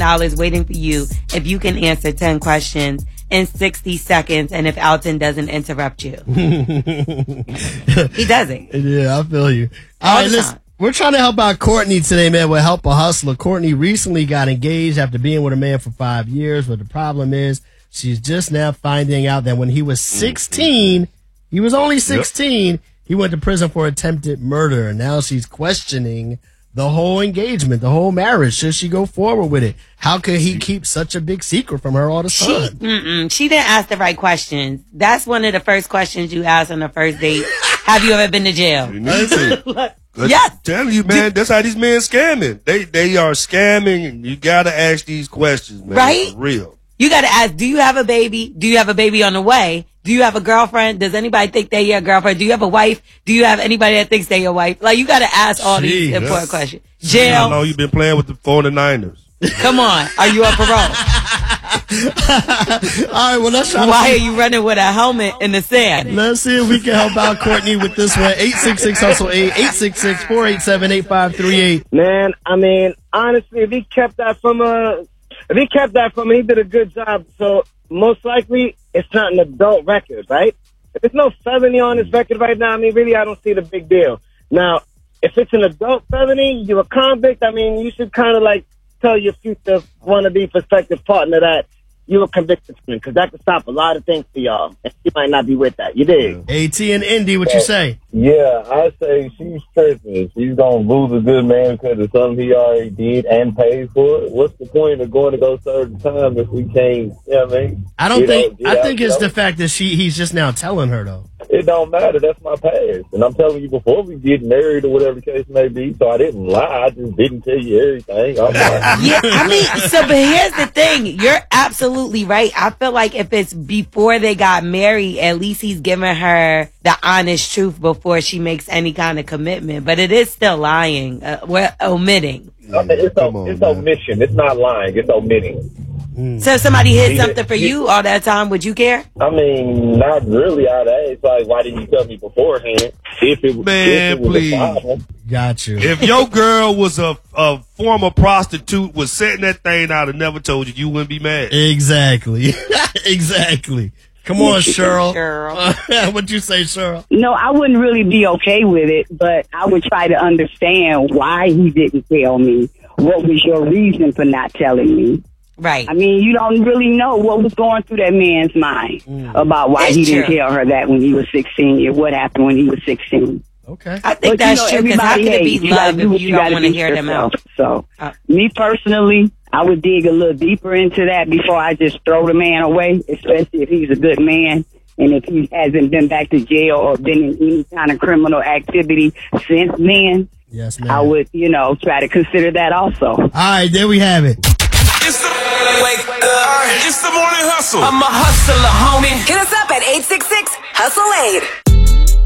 $1,000 waiting for you if you can answer 10 questions in 60 seconds and if Alton doesn't interrupt you. He doesn't. Yeah, I feel you. All right, listen. We're trying to help out Courtney today, man, with Help a Hustler. Courtney recently got engaged after being with a man for 5 years, but the problem is she's just now finding out that when he was 16, he was only 16, he went to prison for attempted murder. And now she's questioning the whole engagement, the whole marriage. Should she go forward with it? How could he keep such a big secret from her all the time? She didn't ask the right questions. That's one of the first questions you ask on the first date. Have you ever been to jail? Yes. I'm telling you, man, that's how these men scamming. They are scamming, and you gotta ask these questions, man. Right? For real. You gotta ask, do you have a baby? Do you have a baby on the way? Do you have a girlfriend? Does anybody think they're your girlfriend? Do you have a wife? Do you have anybody that thinks they're your wife? Like, you gotta ask all these important questions. Jail. How long you been playing with the 49ers? Come on. Are you on parole? All right, well, let's try. Why are you running with a helmet in the sand? Let's see if we can help out Courtney with this one. 866-HUSTLE-8, 866-487-8538. Man, I mean, honestly, if he kept that from he did a good job. So most likely it's not an adult record, right? If there's no felony on his record right now, I mean, really, I don't see the big deal. Now, if it's an adult felony, you're a convict, I mean, you should kind of like tell your future wannabe prospective partner that you were convicted from, because that could stop a lot of things for y'all. And she might not be with that. You dig? AT and Indy, what you say? Yeah, I say she's tripping. She's going to lose a good man because of something he already did and paid for it. What's the point of going to go serve the time if we can't, you know what I mean? I think it's the fact that he's just now telling her, though. It don't matter. That's my past. And I'm telling you, before we get married or whatever the case may be, so I didn't lie. I just didn't tell you everything. Yeah, I mean, but here's the thing. You're absolutely right. I feel like if it's before they got married, at least he's giving her the honest truth before she makes any kind of commitment. But it is still lying. We're omitting. It's omission. It's not lying. It's omitting. So if somebody hid something for you all that time, would you care? I mean, not really. I'd ask, like, why didn't you tell me beforehand? If it was a problem. Got you. If your girl was a former prostitute, was setting that thing out and never told you, you wouldn't be mad. Exactly. Exactly. Come on, Cheryl. What'd you say, Cheryl? No, I wouldn't really be okay with it, but I would try to understand why he didn't tell me. What was your reason for not telling me? Right. I mean, you don't really know what was going through that man's mind about why he didn't tell her that when he was 16 or what happened when he was 16. Okay. I think that's true, because how can it be love if you don't want to hear them out? So, me personally, I would dig a little deeper into that before I just throw the man away, especially if he's a good man and if he hasn't been back to jail or been in any kind of criminal activity since then. Yes, ma'am. I would, try to consider that also. All right, there we have it. It's the morning hustle. I'm a hustler, homie. Hit us up at 866-HUSTLE-8.